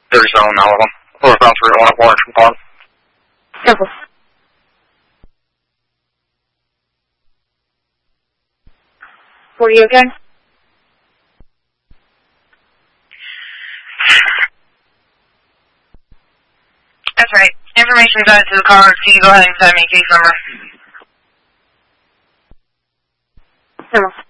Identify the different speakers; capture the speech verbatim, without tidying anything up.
Speaker 1: thirty-seven, all of them. Northbound three oh one at Warren from Pond.
Speaker 2: Simple. Were you okay?
Speaker 3: That's right. Information is added to the car. So you go ahead and send me a case number.
Speaker 2: Simple.